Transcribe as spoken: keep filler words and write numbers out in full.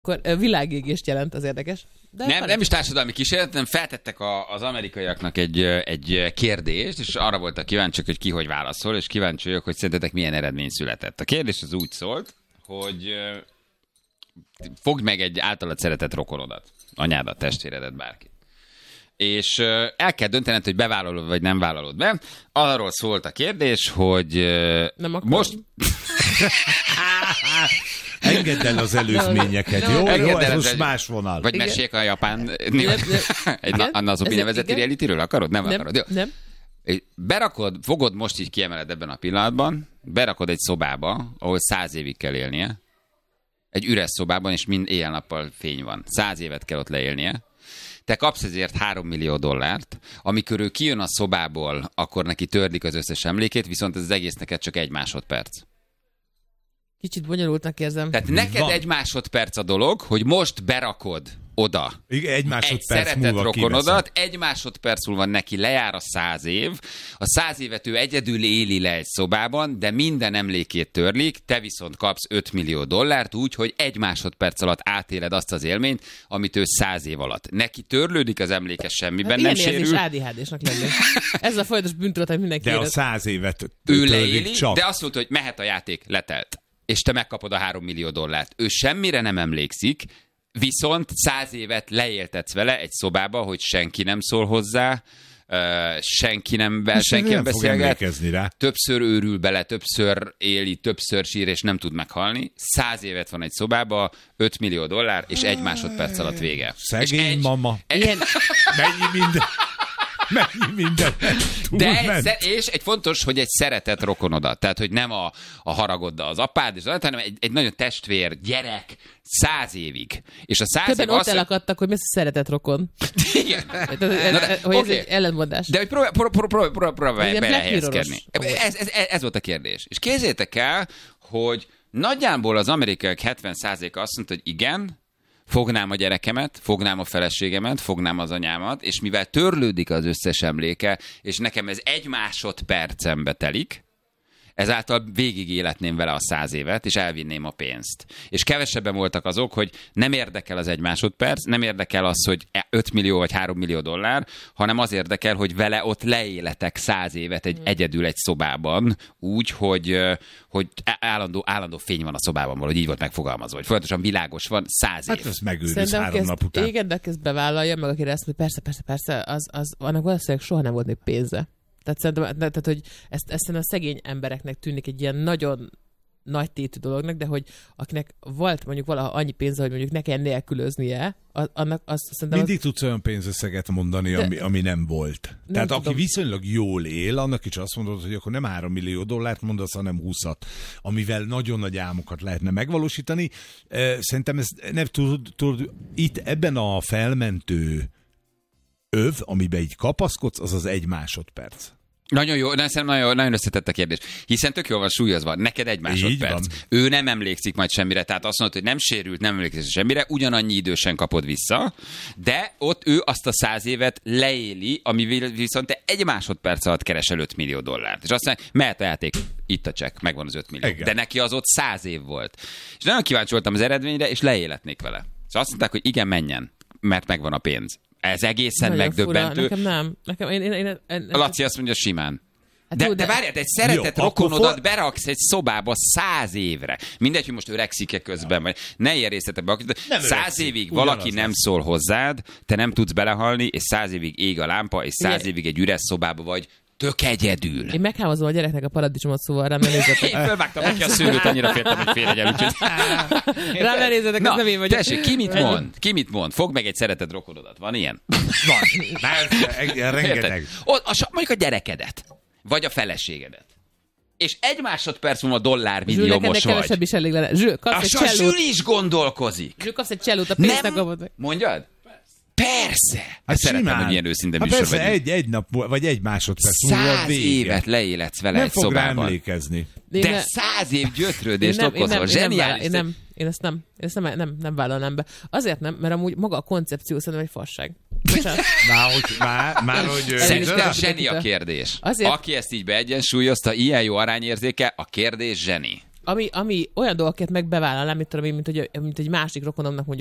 Akkor világégést jelent, az érdekes. De nem, nem is társadalmi kísérlet, nem feltettek a, az amerikaiaknak egy, egy kérdést, és arra voltak kíváncsiak, hogy ki hogy válaszol, és kíváncsi vagyok, hogy szerintetek milyen eredmény született. A kérdés az úgy szólt, hogy fogd meg egy általad szeretett rokonodat, anyádat, testvéredet, bárkit. És el kell döntened, hogy bevállalod, vagy nem vállalod be. Arról szólt a kérdés, hogy nem most... Engedd el az előzményeket, jó? Engedd Jó, el ez az most elő... más vonal. Vagy meséljek a japán... Egy Anna Zopi nevezeti realityről akarod? Nem, nem akarod? Jó. Nem. Berakod, fogod most így kiemeled ebben a pillanatban, berakod egy szobába, ahol száz évig kell élnie. Egy üres szobában, és mind éjjel-nappal fény van. Száz évet kell ott leélnie. Te kapsz ezért három millió dollárt, amikor ő kijön a szobából, akkor neki törlik az összes emlékét, viszont ez az egész neked csak egy másodperc. Kicsit bonyolultnak érzem. Tehát neked van. Egy másodperc a dolog, hogy most berakod oda Igen, egy másodperc egy szeretett múlva rokonodat, kiveszem. egy másodperc múlva neki lejár a száz év, a száz évet ő egyedül éli le egy szobában, de minden emlékét törlik, te viszont kapsz öt millió dollárt úgy, hogy egy másodperc alatt átéled azt az élményt, amit ő száz év alatt. Neki törlődik az emléke, semmiben hát nem ilyen sérül. Ilyen á dé há désnek lenni. Ez a folyamatos bűntudat, hogy mindenki De érez. a száz évet ő leéli, csak. de azt mondta, hogy mehet a játék, letelt. És te megkapod a három millió dollárt. Ő semmire nem emlékszik, viszont száz évet leéltetsz vele egy szobába, hogy senki nem szól hozzá, uh, senki nem, be, senki nem, nem beszélget, többször őrül bele, többször éli, többször sír, és nem tud meghalni. Száz évet van egy szobába, öt millió dollár, és egy másodperc alatt vége. Szegény és egy, mama. Egy, Ilyen... Mennyi minden... Mennyi minden De egy, és egy fontos, hogy egy szeretett rokonodat. Tehát, hogy nem a, a haragoddal az apád, és az, hanem egy, egy nagyon testvér, gyerek, száz évig. És a száz Közben év ott azt... elakadtak, hogy mi az a szeretett rokon. Igen. Tehát, de, hogy okay. Ez egy ellenmondás. De hogy próbálj próbál, próbál, próbál, próbál belehelyezkedni. Ez, ez, ez, ez volt a kérdés. És képzeljétek el, hogy nagyjából az amerikaiak hetven százaléka azt mondta, hogy igen, fognám a gyerekemet, fognám a feleségemet, fognám az anyámat, és mivel törlődik az összes emléke, és nekem ez egy másodpercembe telik, ezáltal végig életném vele a száz évet, és elvinném a pénzt. És kevesebben voltak azok, hogy nem érdekel az egy másodperc, nem érdekel az, hogy öt millió vagy három millió dollár, hanem az érdekel, hogy vele ott leéletek száz évet egy, egyedül egy szobában, úgy, hogy, hogy állandó, állandó fény van a szobában, valahogy így volt megfogalmazva, hogy folyamatosan világos van száz év. Hát ez megőriz három nap után. Igen, de ezt bevállalja, meg akire ezt mondja, persze, persze, persze, az, az, annak valószínűleg soha nem volt még pénze. Tehát szerintem, tehát, hogy ezt, ezt a szegény embereknek tűnik egy ilyen nagyon nagy tétű dolognak, de hogy akinek volt mondjuk valaha annyi pénze, hogy mondjuk ne kell nélkülöznie, annak azt szerintem... Mindig az... tudsz olyan pénzösszeget mondani, de... ami, ami nem volt. Nem Tehát tudom. Aki viszonylag jól él, annak is azt mondod, hogy akkor nem három millió dollárt mondasz, hanem húszat, amivel nagyon nagy álmokat lehetne megvalósítani. Szerintem ez nem tud, tud itt ebben a felmentő öv, amiben így kapaszkodsz, az az egy másodperc. Nagyon jó, de szerintem nagyon, nagyon összetett a kérdés. Hiszen tök jól van súlyozva, neked egy másodperc. Ő nem emlékszik majd semmire, tehát azt mondod, hogy nem sérült, nem emlékszik semmire, ugyanannyi idősen kapod vissza, de ott ő azt a száz évet leéli, ami viszont te egy másodperc alatt keresel öt millió dollárt. És azt mondja, mehet a játék, itt a csekk, megvan az öt millió. Igen. De neki az ott száz év volt. És nagyon kíváncsi voltam az eredményre, és leéletnék vele. És azt mondták, hogy igen, menjen, mert megvan a pénz. Ez egészen nagyon megdöbbentő. Fura. Nekem nem. Nekem, én, én, én, én, én, a Laci azt mondja simán. Hát de, jó, de, de várjál, egy szeretett jó, rokonodat for... beraksz egy szobába száz évre. Mindegy, hogy most öregszik-e közben, vagy ne ilyen részletekbe. Száz évig valaki nem lesz. Szól hozzád, te nem tudsz belehalni, és száz évig ég a lámpa, és száz évig egy üres szobába vagy, tök egyedül. Én meghámozom a gyereknek a paradicsomot, szóval rám ne nézzetek. Én fölvágtam neki a szőlőt, annyira féltem, hogy félregyel, úgyhogy... Rám ne nézzetek, ez nem én vagyok. Tessék, ki mit mond? Ki mit mond? Fogd meg egy szeretett rokonodat. Van ilyen? Van. Persze, rengeteg. Ott, a, mondjuk a gyerekedet. Vagy a feleségedet. És egy másodperc múlva dollármilliómos vagy. Kevesebb is elég lenne. Zsül, kapsz egy csellót. A Zsül is gondolkozik. Zsül, kapsz egy csellót, a pénzt nem kapod meg. Mondjad? Persze! Hát szeretem, hogy ilyen őszinte hát műsor persze, egy, egy nap, vagy egy másodperc múlva száz évet leéletsz vele nem egy fog szobában. rá emlékezni. De ne... száz év gyötrődést okozol. Zseniális. Én nem, én ezt nem, én ezt nem, nem, nem vállalnám be. Azért nem, mert amúgy maga a koncepció szerintem egy fasság. Már, hogy, már, már, hogy szerintem zseni a kérdés. Azért... Aki ezt így beegyensúlyozta, ilyen jó arányérzéke, a kérdés zseni. ami, ami olyan dolgokat megbevállalnám, mint, mint, hogy, mint egy másik rokonomnak mondjuk